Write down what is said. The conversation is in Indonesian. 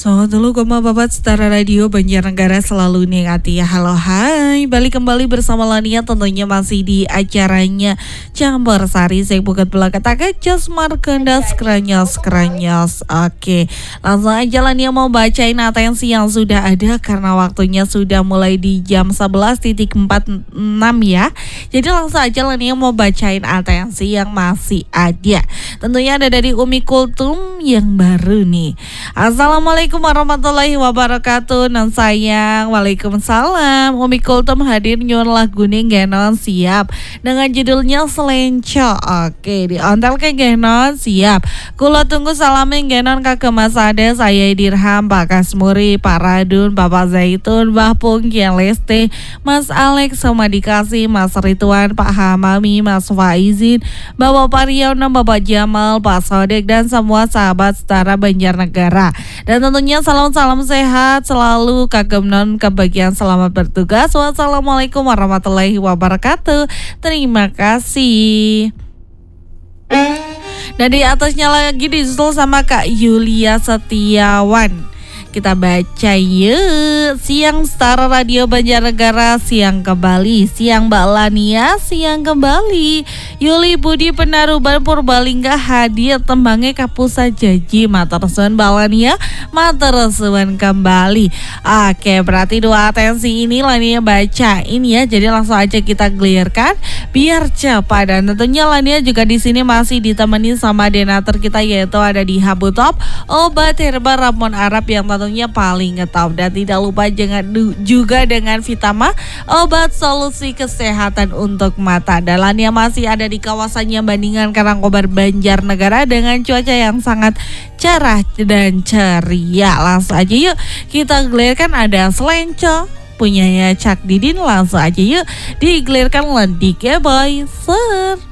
Selamat dulu koma babat setara radio Banjarnegara selalu nih hati ya. Halo hai, balik kembali bersama Lania tentunya masih di acaranya Campur Sari. Saya bukan belakang tak jos markendas keranyos. Oke, langsung aja Lania mau bacain atensi yang sudah ada karena waktunya sudah mulai di jam 11.46 ya. Jadi langsung aja Lania mau bacain atensi yang masih ada. Tentunya ada dari Umi Kultum yang baru nih. Assalamualaikum warahmatullahi wabarakatuh. Non sayang, waalaikumsalam. Umi Kultum hadir nyuun lagu nih genon siap dengan judulnya Selenco. Oke, diontel ke genon siap. Kulo tunggu salamin genon kakek Mas Ade, saya Dirham, Pak Kasmuri, Pak Radun, Bapak Zaitun, Mbah Pung, Kian Leste, Mas Alex, sama dikasih Mas Rituan, Pak Hamami, Mas Faizin, Bapak Pariono, Bapak Jamal, Pak Sodek, dan semua sahabat setara Banjarnegara. Dan tentunya salam sehat selalu kagem non kebagian selamat bertugas. Wassalamualaikum warahmatullahi wabarakatuh. Terima kasih. Dan di atasnya lagi disusul sama Kak Yulia Setiawan. Kita baca yuk. Siang Setara Radio Banjarnegara, siang kembali. Siang Mbak Lania, siang kembali. Yuli Budi Penaruban Purbalingga hadir tembangnya kapusa jaji. Matersuan Mbak Lania, matersuan kembali. Oke, berarti dua atensi ini Lania bacain ya. Jadi langsung aja kita clearkan biar cepat. Dan tentunya Lania juga di sini masih ditemani sama donatur kita, yaitu ada di Habu Top, obat herbal Ramon Arab yang tentunya paling ngetop. Dan tidak lupa juga dengan Vitama, obat solusi kesehatan untuk mata. Dan Lania masih ada di kawasannya Bandingan Karangkobar Banjarnegara dengan cuaca yang sangat cerah dan ceria. Langsung aja yuk kita gelirkan ada Selenco punyanya Cak Didin. Langsung aja yuk digelirkan lendik ya boy. Ser.